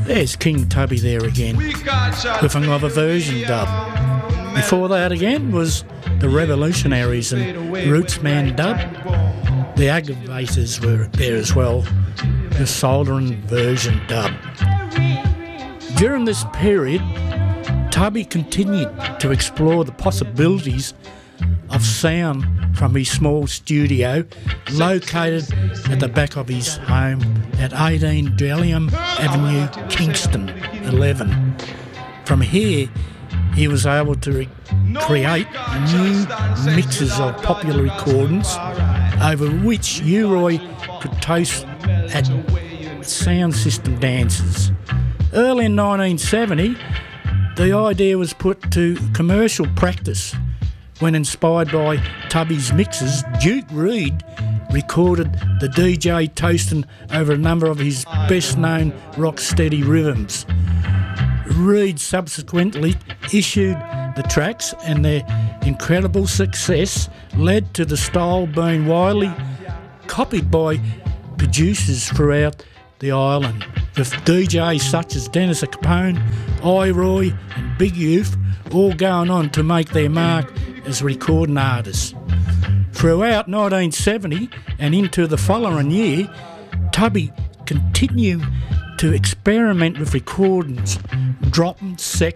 There's King Tubby there again, with another version dub. Before that again was the Revolutionaries and Rootsman dub. The Aggravators were there as well, the Soldering version dub. During this period, Tubby continued to explore the possibilities of sound from his small studio located at the back of his home at 18 Delium Avenue, Kingston 11. From here, he was able to create new mixes of popular recordings over which U-Roy could toast at sound system dances. Early in 1970, the idea was put to commercial practice when, inspired by Tubby's mixes, Duke Reid recorded the DJ toasting over a number of his best-known rock-steady rhythms. Reid subsequently issued the tracks, and their incredible success led to the style being widely copied by producers throughout the island, with DJs such as Dennis Capone, I-Roy and Big Youth all going on to make their mark as recording artists. Throughout 1970 and into the following year, Tubby continued to experiment with recordings, dropping